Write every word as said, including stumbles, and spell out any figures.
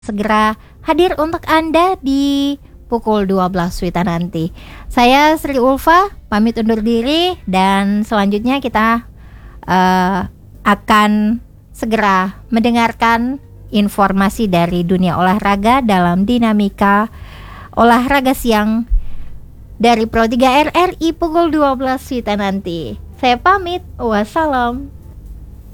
segera hadir untuk Anda di pukul dua belas Wita nanti. Saya Sri Ulfa, pamit undur diri dan selanjutnya kita uh, akan segera mendengarkan informasi dari dunia olahraga dalam dinamika olahraga siang dari Pro tiga R R I pukul dua belas Wita nanti. Saya pamit, wassalam.